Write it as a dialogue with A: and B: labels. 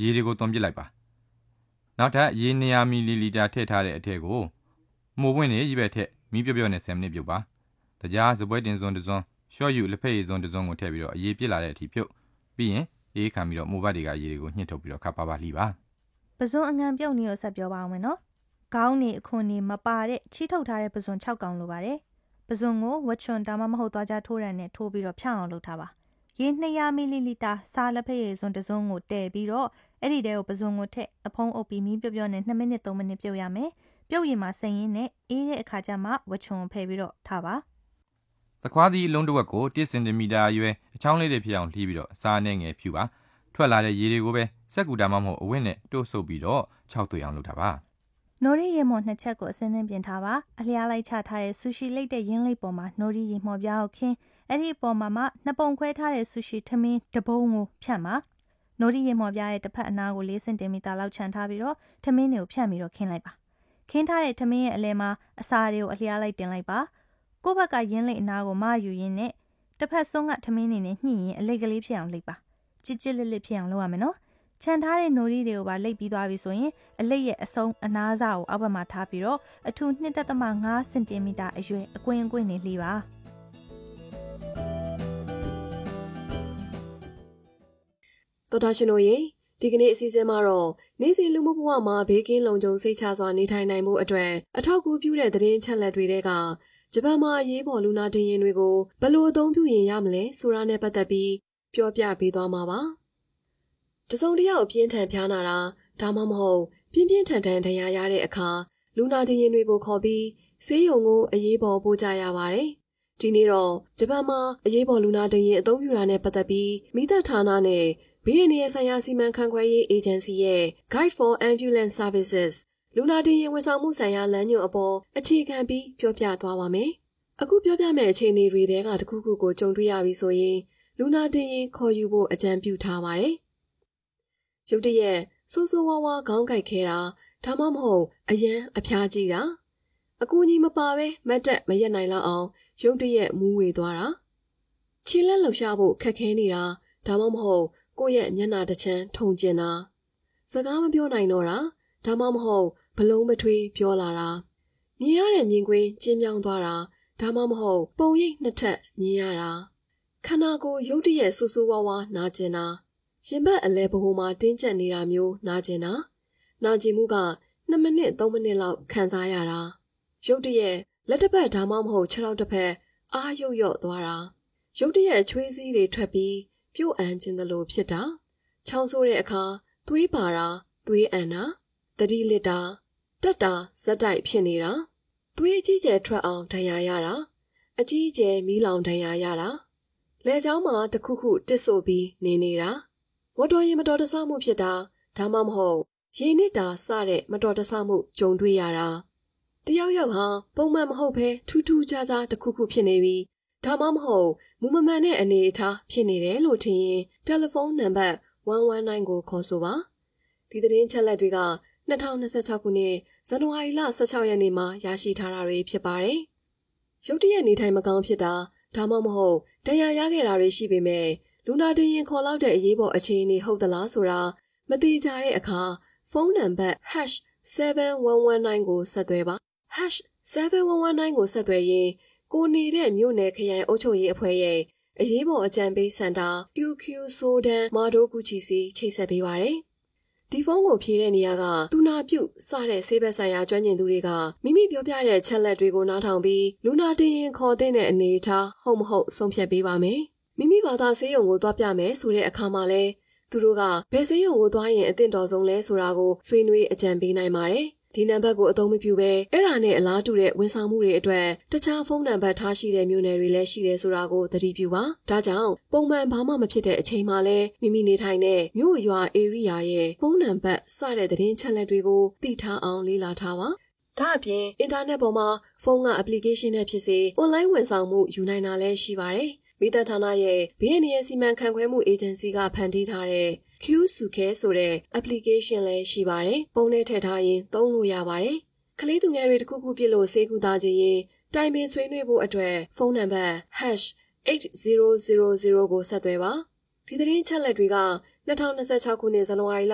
A: ရေတွေကိုသွန်ပစ်လိုက်ပါနောက်ထပ်ရေ200မီလီလီတာထည့်ထားတဲ့အထက်ကိုမှုန့်ပွင့်နေကြီးပဲထက်မီးပြော့နဲ့10မိနစ်ပြုတ်ပါတကြားစပွဲတင်စွန်းတစ်စွန်းရှော့ယူလက်ဖက်ရည်စွန်းတစ်စွန်းကိုထည့်ပြီးတော့အရေးပြစ်လာတဲ့အထိဖြုတ်ပြီးရင်အေးခံပြီးတော့မိုးဘတ်တွေကရေတွေကိုညှစ်ထုတ်ပြီးတော့ခပ်ပါပါလှီပါ
B: ပဇွန်အငံပြုတ်နည်းကိုဆက်ပြောပါအောင်မယ်နော်ခေါင်းနေအခွန်နေမပါတဲ့ချီထုတ်ထားတဲ့ပဇွန်6ကောင်လိုပါတယ်ပဇွန်ကိုဝက်ချွန်ဒါမှမဟုတ်သွားကြထိုးရံနဲ့ထိုးပြီးတော့ဖြောင်းအောင်လုပ်ထားပါရေ200မီလီလီတာစားလက်ဖက်ရည်စွန်းတစ်စွန်းကိုတည်ပြီးတော့အဲ့ဒီတဲကိုပဇွန်ကိုထည့်အဖုံးအုပ်ပြီးမီးပြော့နဲ့2မိနစ်3မိနစ်ပြုတ်ရမယ်ပြုတ်ရင်မှစိမ့်ရင်းနဲ့အေးတဲ့အခါကျမှဝက်ချွန်ဖယ်ပြီးတော့ထားပါ
A: သခွားသီးလုံးတစ်ဝက်ကို1စင်တီမီတာအရွယ်အချောင်းလေးတွေဖြစ်အောင်လှီးပြီးတော့စားနဲ့ငယ်ဖြူပါထွက်လာတဲ့ရေတွေကိုပဲစက်ကူတာမှမဟုတ်အဝတ်နဲ့တို့ဆုပ်ပြီးတော့6သွေးအောင်လုပ်တာပါ
B: နိုရီရေမော်2ချက်ကိုအစင်းစင်းပြင်ထားပါအလျားလိုက်ချထားတဲ့ဆူရှီလိတ်တဲ့ရင်းလိတ်ပေါ်မှာနိုရီရေမော်ပြားကိုခင်းအဲ့ဒီအပေါ်မှာမှ2ပုံခွဲထားတဲ့ဆူရှီထမင်းတပုံးကိုဖြတ်ပါနိုရီရေမော်ပြားရဲ့တစ်ဖက်အနားကို4စင်တီမီတာလောက်ခြံထားပြီးတော့ထမင်းတွေကိုဖြတ်ပြီးတော့ခင်းလိုက်ပါခင်းထားတဲ့ထမင်းရဲ့အလဲမှာအစာတွေကိုအလျားလိုက်တင်လိုက်ပါကိုယ့်ဘက်ကရင်းလိတ်အနားကိုမယူရင်းနဲ့တစ်ဖက်ဆုံးကထမင်းနေနဲ့ညှိရင်အလိတ်ကလေးဖြစ်အောင်လိတ်ပါကြစ်ကြစ်လစ်လစ်ဖြစ်အောင်လုပ်ရမယ်နော်ခြံထားတဲ့နိုရီတွေကိုပါလိတ်ပြီးသွားပြီဆိုရင်အလိတ်ရဲ့အဆုံးအနားစာကိုအောက်ဘက်မှာထားပြီးတော့အထူ 2.5 စင်တီမီတာအရွယ်အကွင်းအကွင်းနေလှီပါ
C: တော်တာရှင်တို့ရေဒီကနေ့အစီအစဉ်မှာတော့နေ့စဉ်လူမှုဘဝမှာဘေးကင်းလုံခြုံစိတ်ချစွာနေထိုင်နိုင်မှုအတွက်အထောက်အကူပြုတဲ့သတင်းချက်လက်တွေကဂျပန်မှာအရေးပေါ်လူနာတင်ယာဉ်တွေကိုဘယ်လိုအသုံးပြုရင်ရမလဲဆိုတာနဲ့ပတ်သက်ပြီးပြောပြပေးသွားမှာပါတစုံတစ်ယောက်အပြင်းထန်ဖျားနာတာဒါမှမဟုတ်ပြင်းပြင်းထန်ထန်ဒဏ်ရာရတဲ့အခါလူနာတင်ယာဉ်တွေကိုခေါ်ပြီးဆေးရုံကိုအရေးပေါ်ပို့ကြရပါတယ်ဒီနေ့တော့ဂျပန်မှာအရေးပေါ်လူနာတင်ယာဉ်အသုံးပြုတာနဲ့ပတ်သက်ပြီးမိသက်ဌာနနဲ့ဘေးအန္တရာယ်ဆိုင်ရာစီမံခန့်ခွဲရေးအေဂျင်စီရဲ့ Guide for Ambulance Services လူနာတင်ယာဉ်ဝန်ဆောင်မှုဆိုင်ရာလမ်းညွှန်အပေါ်အခြေခံပြီးပြောပြသွားပါမယ်။အခုပြောပြမယ့်အခြေအနေတွေထဲကတစ်ခုခုကိုကြုံတွေ့ရပြီဆိုရင်လူနာတင်ယာဉ်ခေါ်ယူဖို့အကြံပြုထားပါတယ်။ရုတ်တရက်ဆိုးဆိုးဝါးဝါးခေါင်းကိုက်ခဲတာဒါမှမဟုတ်အရန်အဖျားကြီးတာအကူအညီမပါဘဲမတ်တက်မရက်နိုင်လောက်အောင်ရုတ်တရက်မူးဝေသွားတာခြေလက်လှုပ်ရှားဖို့ခက်ခဲနေတာဒါမှမဟုတ်ကိုယ့်ရဲ့မျက်နှာတစ်ချမ်းထုံကျင်တာစကားမပြောနိုင်တော့တာဒါမှမဟုတ်ဘလုံးမထွေးပြောလာတာမြင်ရတဲ့မြင်ကွင်းကျဉ်းမြောင်းသွားတာဒါမှမဟုတ်ပုံရိပ်နှစ်ထပ်မြင်ရတာခန္ဓာကိုယ်ရုတ်တရက်ဆူဆူဝါးဝါးနာကျင်တာရင်ဘတ်အလဲဘိုးမှာတင်းကျပ်နေတာမျိုးနာကျင်တာနာကျင်မှုက2မိနစ်3မိနစ်လောက်ခံစားရတာရုတ်တရက်လက်တစ်ဖက်ဒါမှမဟုတ်ခြေထောက်တစ်ဖက်အားရုပ်ရော့သွားတာရုတ်တရက်ချွေးစည်းတွေထွက်ပြီးပြုတ်အန်ခြင်းသလိုဖြစ်တာချောင်းဆိုးတဲ့အခါသွေးပါတာသွေးအန်တာတတိလစ်တာတက်တာဇက်တိုက်ဖြစ်နေတာသွေးအကြီးကျယ်ထွက်အောင်ဒဏ်ရာရတာအကြီးကျယ်မီးလောင်ဒဏ်ရာရတာလဲချောင်းမှာတခုခုတစ်ဆို့ပြီးနေနေတာမော်တော်ယာဉ်မတော်တဆမှုဖြစ်တာဒါမှမဟုတ်ရေနစ်တာစတဲ့မတော်တဆမှုကြုံတွေ့ရတာတယောက်ယောက်ဟာပုံမှန်မဟုတ်ဘဲထူးထူးခြားခြားတခုခုဖြစ်နေပြီးဒါမှမဟုတ်မူမမှန်တဲ့အနေအထားဖြစ်နေတယ်လို့ထင်ရင်တယ်လီဖုန်းနံပါတ်119ကိုခေါ်ဆိုပါဒီသတင်းချက်လက်တွေက2026ခုနှစ်ဇန်နဝါရီလ16ရက်နေ့မှာရရှိထားတာတွေဖြစ်ပါတယ်ရုတ်တရက်နေထိုင်မကောင်းဖြစ်တာဒါမှမဟုတ်တရားရခဲ့တာတွေရှိပေမဲ့လူနာတင်ရင်ခေါ်လောက်တဲ့အရေးပေါ်အခြေအနေဟုတ်သလားဆိုတာမသိကြတဲ့အခါဖုန်းနံပါတ် #7119 ကိုဆက်သွယ်ပါ #7119 ကိုဆက်သွယ်ရင်ကိုနေတဲ့မြို့နယ်ခရိုင်အုပ်ချုပ်ရေးအဖွဲ့ရဲ့အရေးပေါ်အကြံပေးစင်တာ QQ ဆိုဒန်မာဒိုကူချီစီချိတ်ဆက်ပေးပါတယ်။ဒီဖုန်းကိုဖြေတဲ့နေရာကသူနာပြုစတဲ့ဆေးဘက်ဆိုင်ရာကျွမ်းကျင်သူတွေကမိမိပြောပြတဲ့ချက်လက်တွေကိုနားထောင်ပြီးလူနာတင်ရင်ခေါ်တဲ့အနေအထားဟုတ်မဟုတ်ဆုံးဖြတ်ပေးပါမယ်။မိမိဘာသာဆေးရုံကိုသွားပြမယ်ဆိုတဲ့အခါမှာလဲသူတို့ကဘယ်ဆေးရုံကိုသွားရင်အသင့်တော်ဆုံးလဲဆိုတာကိုဆွေးနွေးအကြံပေးနိုင်ပါတယ်။ဒီနံပါတ်ကိုအသုံးမပြုဘဲအဲ့ဒါနဲ့အလားတူတဲ့ဝန်ဆောင်မှုတွေအတွက်တခြားဖုန်းနံပါတ်ထားရှိတဲ့မြို့နယ်တွေလည်းရှိတယ်ဆိုတာကိုသတိပြုပါဒါကြောင့်ပုံမှန်ဘာမှမဖြစ်တဲ့အချိန်မှာလည်းမိမိနေထိုင်တဲ့မြို့ရွာ area ရဲ့ဖုန်းနံပါတ်စတဲ့သတင်းချက်လက်တွေကိုသိထားအောင်လေ့လာထားပါဒါအပြင်အင်တာနက်ပေါ်မှာဖုန်းက application နဲ့ဖြစ်စေ online ဝန်ဆောင်မှုယူနိုင်တာလည်းရှိပါတယ်မိသက်ဌာနရဲ့ဘေးအန္တရာယ်စီမံခန့်ခွဲမှုအေဂျင်စီကဖန်တီးထားတဲ့ Q-Suke ဆိုတဲ့ application လည်းရှိပါတယ်။ပုံနဲ့ထည့်ထားရင်သုံးလို့ရပါတယ်။ကလေးသူငယ်တွေတစ်ခုခုပြစ်လို့ဆေးကုသခြင်းရင်တိုင်ပင်ဆွေးနွေးဖို့အတွက်ဖုန်းနံပါတ် #8000 ကိုဆက်သွယ်ပါ။ဒီသတင်းချက်လက်တွေက2026ခုနှစ်ဇန်နဝါရီလ